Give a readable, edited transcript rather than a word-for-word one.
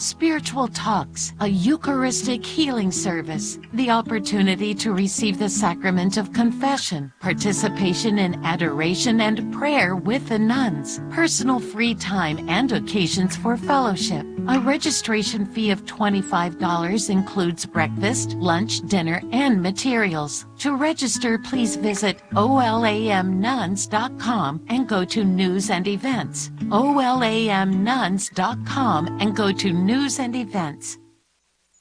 spiritual talks, a Eucharistic healing service, the opportunity to receive the sacrament of confession, participation in adoration and prayer with the nuns, personal free time and occasions for fellowship. A registration fee of $25 includes breakfast, lunch, dinner, and materials. To register, please visit olamnuns.com and go to News and Events. olamnuns.com and go to News and Events.